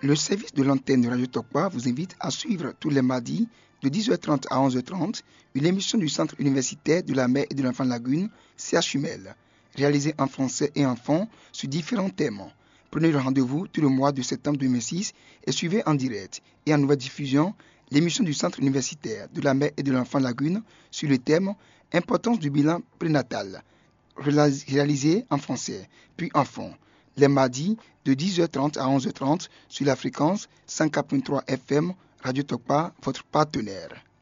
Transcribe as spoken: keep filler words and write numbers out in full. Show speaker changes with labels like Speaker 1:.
Speaker 1: Le service de l'antenne de Radio Tokpa vous invite à suivre tous les mardis de dix heures trente à onze heures trente une émission du Centre universitaire de la mer et de l'enfant Lagune, C H U M E L, réalisée en français et en fond sur différents thèmes. Prenez le rendez-vous tout le mois de septembre deux mille six et suivez en direct et en nouvelle diffusion l'émission du Centre universitaire de la mer et de l'enfant Lagune sur le thème Importance du bilan prénatal, réalisé en français, puis en fond, les mardis de dix heures trente à onze heures trente sur la fréquence cent quatre point trois F M Radio Tokpa, votre partenaire.